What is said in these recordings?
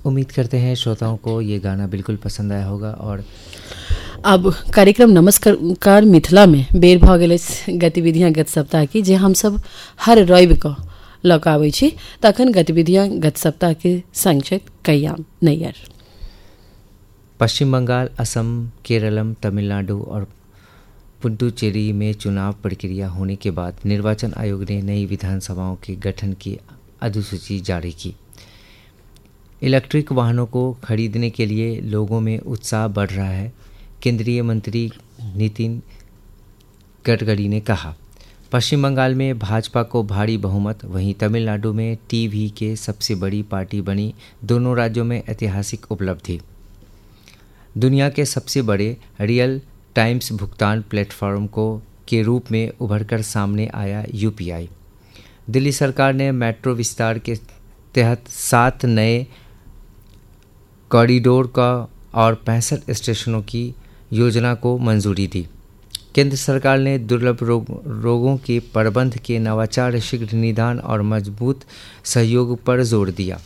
उम्मीद करते हैं श्रोताओं को ये गाना बिल्कुल पसंद आया होगा। और अब कार्यक्रम नमस्कार मिथिला में बेर भ गेल गतिविधियां गत सप्ताह की, जे हम सब हर रवि को लऽ कऽ आबै छी। तखन गतिविधियां गत सप्ताह के संक्षिप्त कयाम नैयर। पश्चिम बंगाल, असम, केरलम, तमिलनाडु और पुडुचेरी में चुनाव प्रक्रिया होने के बाद निर्वाचन आयोग ने नई विधानसभाओं के गठन की अधिसूची जारी की। इलेक्ट्रिक वाहनों को खरीदने के लिए लोगों में उत्साह बढ़ रहा है। केंद्रीय मंत्री नितिन गडकरी ने कहा, पश्चिम बंगाल में भाजपा को भारी बहुमत, वहीं तमिलनाडु में टीवी के सबसे बड़ी पार्टी बनी। दोनों राज्यों में ऐतिहासिक उपलब्धि। दुनिया के सबसे बड़े रियल टाइम्स भुगतान प्लेटफॉर्म के रूप में उभरकर सामने आया यूपीआई। दिल्ली सरकार ने मेट्रो विस्तार के तहत 7 नए कॉरिडोर का और 65 स्टेशनों की योजना को मंजूरी दी। केंद्र सरकार ने दुर्लभ रोगों के प्रबंधन के नवाचार, शीघ्र निदान और मजबूत सहयोग पर जोर दिया।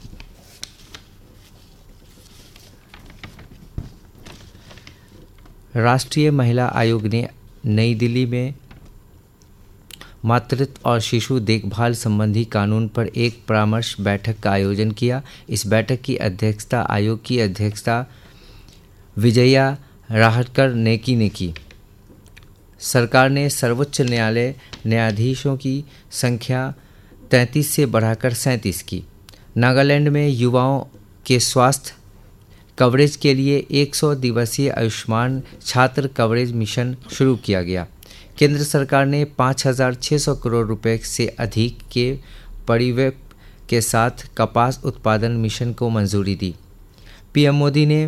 राष्ट्रीय महिला आयोग ने नई दिल्ली में मातृत्व और शिशु देखभाल संबंधी कानून पर एक परामर्श बैठक का आयोजन किया। इस बैठक की अध्यक्षता आयोग की अध्यक्षता विजया राहटकर नेकी ने की। सरकार ने सर्वोच्च न्यायालय न्यायाधीशों की संख्या 33 से बढ़ाकर 37 की। नागालैंड में युवाओं के स्वास्थ्य कवरेज के लिए 100 दिवसीय आयुष्मान छात्र कवरेज मिशन शुरू किया गया। केंद्र सरकार ने 5,600 करोड़ रुपए से अधिक के परिव्यय के साथ कपास उत्पादन मिशन को मंजूरी दी। पीएम मोदी ने